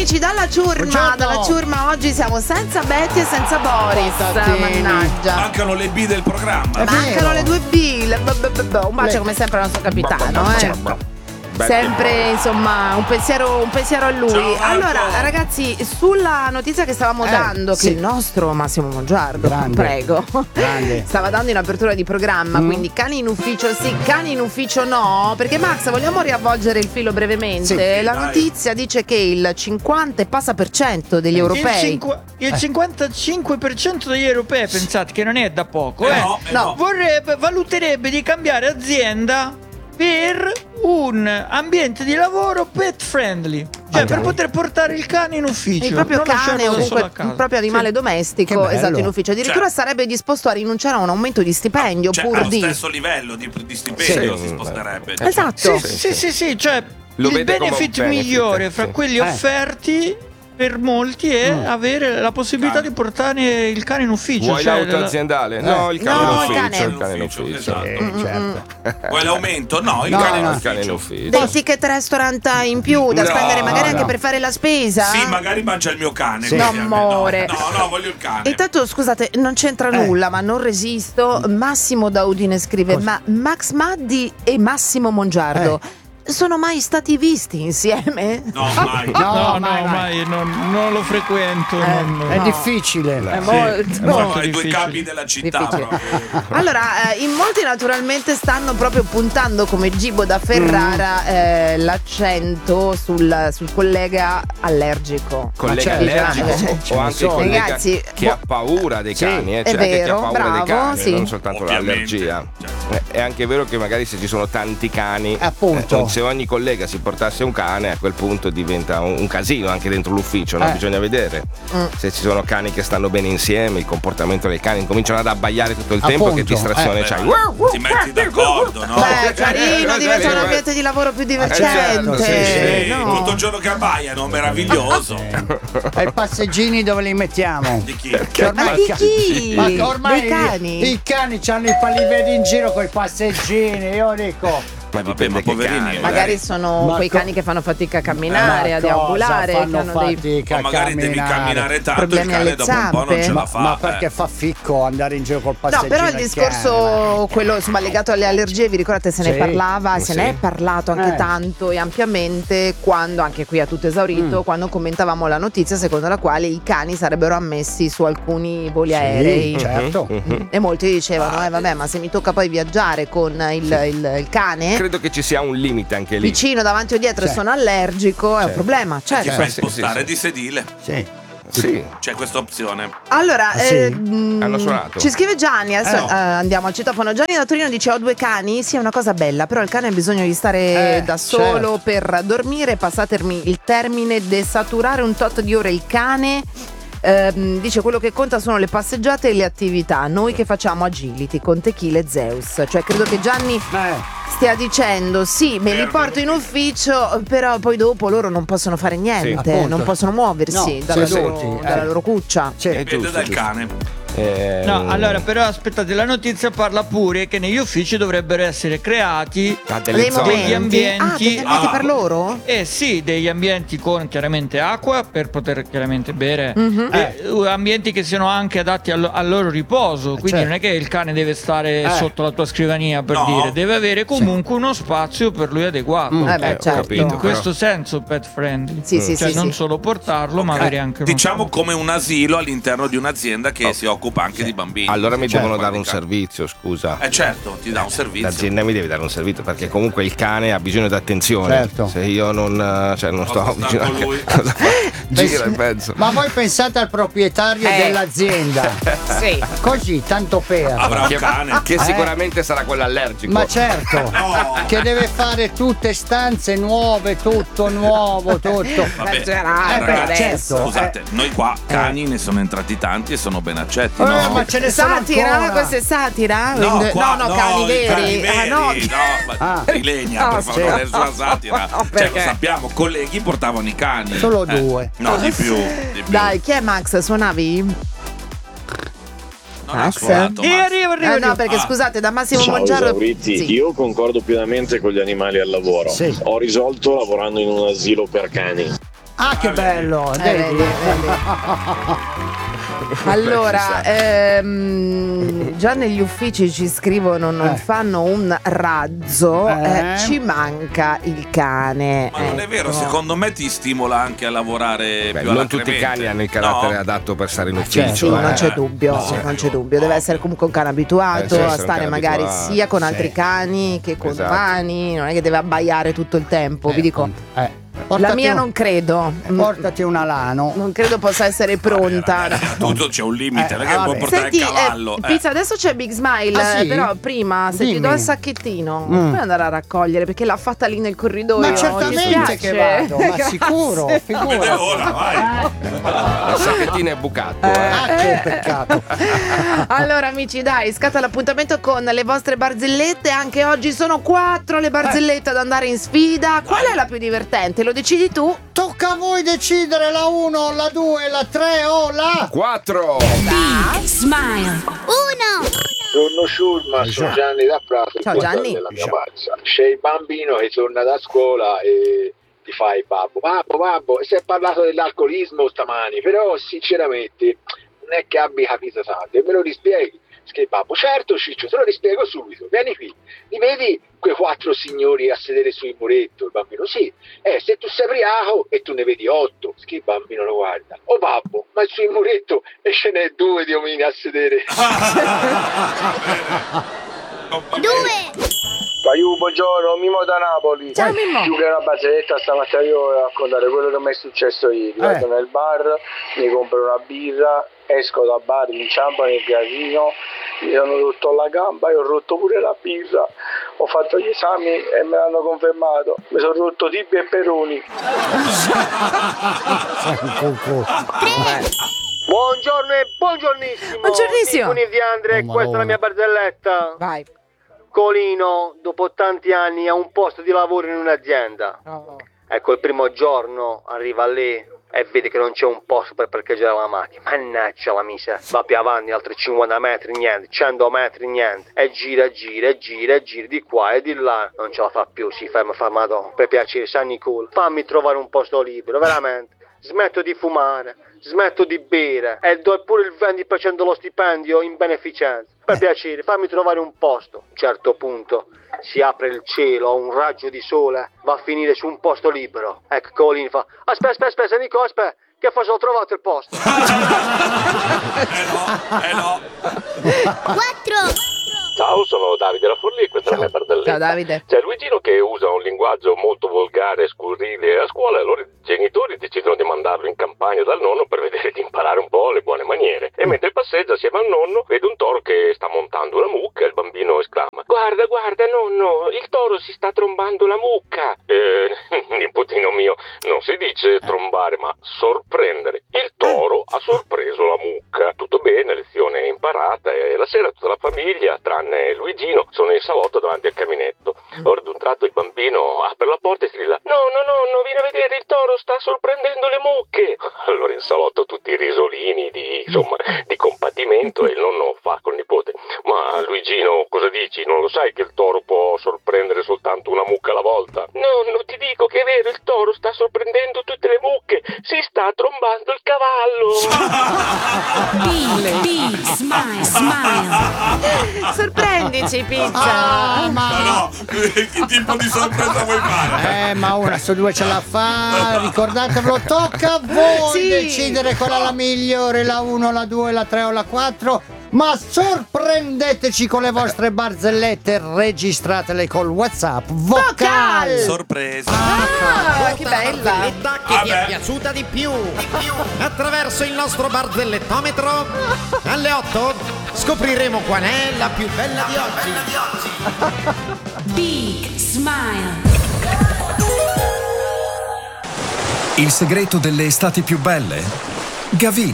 amici, dalla ciurma oggi siamo senza Betty e senza Boris. Mannaggia. Mancano le B del programma. Mancano le due B. Un bacio come sempre al nostro capitano, sempre insomma un pensiero a lui. Ciao, allora ragazzi, sulla notizia che stavamo dando, che il nostro Massimo Mongiardo, prego, stava dando in apertura di programma, quindi cani in ufficio sì, cani in ufficio no, perché Max, vogliamo riavvolgere il filo brevemente? La notizia dice che il 50 e passa per cento degli europei, il 55% degli europei, pensate che non è da poco, no. valuterebbe di cambiare azienda per un ambiente di lavoro pet friendly, cioè per poter portare il cane in ufficio, il proprio cane o comunque il proprio animale domestico, esatto, in ufficio. Addirittura sarebbe disposto a rinunciare a un aumento di stipendio, pur allo di stesso livello di stipendio si sposterebbe. Esatto. Sì, cioè il benefit migliore fra quelli offerti per molti è avere la possibilità di portare il cane in ufficio. Vuoi l'auto aziendale? No, il cane in ufficio. Esatto. Vuoi l'aumento? No, il cane in ufficio. Del ticket restaurant in più da spendere magari anche per fare la spesa. Sì, magari mangia il mio cane. No, amore. No, voglio il cane. Intanto scusate, non c'entra nulla, ma non resisto. Massimo da Udine scrive: ma Max Maddi e Massimo Mongiardo sono mai stati visti insieme? No, mai. mai, non lo frequento. È difficile. È molto i due capi della città. Allora, in molti naturalmente stanno proprio puntando come Gibo da Ferrara l'accento sul collega allergico. Collega allergico o anche collega ragazzi, che ha paura dei cani, è cioè vero, anche che ha paura dei cani, non soltanto Ovviamente. l'allergia. È anche vero che magari se ci sono tanti cani, appunto, se ogni collega si portasse un cane, a quel punto diventa un casino anche dentro l'ufficio, no? Bisogna vedere se ci sono cani che stanno bene insieme, il comportamento dei cani, cominciano ad abbaiare tutto il tempo, che distrazione c'hai? Ti metti d'accordo, no? Carino, diventa un ambiente di lavoro più divertente. No. Tutto il giorno che abbaiano, meraviglioso. E i passeggini dove li mettiamo? Di chi? Ma di chi? Ma ormai dei cani? I cani hanno i paliveri in giro con i passeggini, io dico. Ma dipende che poverini, magari sono quei cani che fanno fatica a camminare, a deambulare, che hanno ma magari devi camminare tanto, il cane dopo un po' non ce la fa. Ma perché fa ficco andare in giro col passeggino? No, però il discorso, quello insomma legato alle allergie, vi ricordate, se ne parlava, se ne è parlato anche tanto e ampiamente, quando anche qui a tutto esaurito, quando commentavamo la notizia secondo la quale i cani sarebbero ammessi su alcuni voli aerei. Certo. E molti dicevano vabbè, ma se mi tocca poi viaggiare con il cane, credo che ci sia un limite anche lì. Vicino, davanti o dietro, e sono allergico, è un problema. Ti fai spostare di sedile. Sì. C'è questa opzione. Allora, hanno suonato. ci scrive Gianni, adesso andiamo al citofono. Gianni da Torino dice: ho due cani, sì, è una cosa bella, però il cane ha bisogno di stare da solo per dormire. Passatemi il termine, desaturare un tot di ore il cane. Dice quello che conta sono le passeggiate e le attività, noi che facciamo agility con Tequila e Zeus. Cioè credo che Gianni stia dicendo sì, me li porto in ufficio, però poi dopo loro non possono fare niente, non possono muoversi dalla loro cuccia. Dipende dal cane. No, allora però aspettate, la notizia parla pure che negli uffici dovrebbero essere creati degli ambienti per loro? Sì, degli ambienti con chiaramente acqua per poter chiaramente bere, ambienti che siano anche adatti al loro riposo, quindi non è che il cane deve stare sotto la tua scrivania, per dire, deve avere comunque uno spazio per lui adeguato. Certo. In questo senso pet friendly, cioè non solo portarlo, ma avere anche diciamo come un asilo all'interno di un'azienda che si occupa anche di bambini. Allora mi devono dare un servizio, scusa. Certo, ti dà un servizio. L'azienda mi deve dare un servizio, perché comunque il cane ha bisogno di attenzione. Certo. Se io non sto vicino con lui. gira il pezzo. Ma voi pensate al proprietario dell'azienda? Sì. Così, tanto per. Avrà un cane. Che sicuramente sarà quello allergico. Ma certo, che deve fare tutte stanze nuove, tutto nuovo, tutto. Vabbè, ragazzi, certo. Scusate, noi qua cani ne sono entrati tanti e sono ben accetti, no? Ma ce ne sono ancora. Questa è satira? No, cani veri. Di legna, per favore, non è una satira. Cioè, lo sappiamo, colleghi portavano i cani. Solo due. No, di più. Dai, chi è Max? Suonavi? Non ha suonato, Arriva. No, perché scusate, da Massimo Ciao Mongiardo. Esauriti, io concordo pienamente con gli animali al lavoro. Ho risolto lavorando in un asilo per cani. Ah, che bello! Vedi. Allora, già negli uffici ci scrivono non fanno un razzo, ci manca il cane. Ma non è vero, secondo me ti stimola anche a lavorare più non tutti i cani hanno il carattere adatto per stare in ufficio. Sì, non c'è dubbio, non c'è dubbio. Deve essere comunque un cane abituato a stare magari sia con altri cani che con umani, non è che deve abbaiare tutto il tempo, vi dico. La mia non credo. Portati un alano. Non credo possa essere pronta. Tutto c'è un limite, non è che può portare il cavallo. Pizza, adesso c'è Big Smile, sì? però prima se ti do il sacchettino puoi andare a raccogliere perché l'ha fatta lì nel corridoio. Ma certamente che vado, ma sicuro, figurati. Ora, vai. Il sacchettino è bucato. Che peccato. Allora amici, dai, scatta l'appuntamento con le vostre barzellette. Anche oggi sono 4 le barzellette ad andare in sfida. Qual è la più divertente? Lo decidi tu? Tocca a voi decidere la 1, la 2, la 3 o la 4. Big Smile. 1. Sono Schulman, sono Gianni da Prato. Ciao Gianni. Della mia pazza. C'è il bambino che torna da scuola e ti fa il babbo, si è parlato dell'alcolismo stamani, però sinceramente non è che abbia capito tanto, e me lo rispieghi? Che babbo, certo Ciccio, te lo rispiego subito, vieni qui, li vedi quei 4 signori a sedere sul muretto? Il bambino, sì, se tu sei ubriaco e tu ne vedi 8, che il bambino lo guarda, oh babbo, ma sul muretto e ce n'è 2 di omini a sedere. 2. Buongiorno, Mimo da Napoli. Ciao Mimmo. Più che una barzelletta stamattina io voglio raccontare quello che mi è successo ieri. Vado nel bar, mi compro una birra, esco dal bar, mi inciampo nel casino, mi sono rotto la gamba e ho rotto pure la birra. Ho fatto gli esami e me l'hanno confermato. Mi sono rotto tibia e peroni. Buongiorno e buongiornissimo. Buongiornissimo. Di Andre, questa è la mia barzelletta. Vai. Colino, dopo tanti anni, ha un posto di lavoro in un'azienda. Ecco, il primo giorno arriva lì e vede che non c'è un posto per parcheggiare la macchina. Mannaggia la miseria. Va più avanti, altri 50 metri, niente. 100 metri, niente. E gira di qua e di là. Non ce la fa più, si ferma, Madonna, per piacere, San Nicolo, fammi trovare un posto libero, veramente. Smetto di fumare, smetto di bere e do pure il 20% dello stipendio in beneficenza. Per piacere, fammi trovare un posto. A un certo punto si apre il cielo, un raggio di sole va a finire su un posto libero. Ecco, Colin fa: aspetta, Nico, aspetta, che forse ho trovato il posto. No. 4. Ciao, sono Davide La Forlì, questa è la mia barzelletta. Ciao Davide. C'è Luigino che usa un linguaggio molto volgare e scurrile a scuola, e allora i genitori decidono di mandarlo in campagna dal nonno per vedere di imparare un po' le buone maniere. E mentre passeggia assieme al nonno vede un toro che sta montando una mucca e il bambino esclama: guarda nonno, il toro si sta trombando la mucca. Nipotino mio, non si dice trombare ma sorprendere. Il toro ha sorpreso la mucca. Tutto bene, lezione imparata, e la sera tutta la famiglia, tranne Luigino, sono in salotto davanti al caminetto. Ora d'un tratto il bambino apre la porta e strilla: nonno, vieni a vedere, il toro sta sorprendendo le mucche. Allora in salotto tutti i risolini di compatimento, e il nonno fa col nipote: ma Luigino, cosa dici? Non lo sai che il toro può sorprendere soltanto una mucca alla volta? Nonno, ti dico che è vero, il toro sta sorprendendo tutte le mucche, si sta trombando il cavallo. Big Smile. Sorprendici, Pizza. Ma no, che tipo di sorpresa vuoi fare? Ma una su 2 ce la fa. Ricordatevelo, tocca a voi Sì. decidere qual è la migliore, la 1, la 2, la 3 o la 4. Ma sorprendeteci con le vostre barzellette, registratele col WhatsApp Vocal. Sorpresa. Che bella. Barzelletta che ti è piaciuta di più. Attraverso il nostro barzellettometro alle 8 scopriremo qual è la più bella di oggi. Big Smile. Il segreto delle estati più belle? Gavin.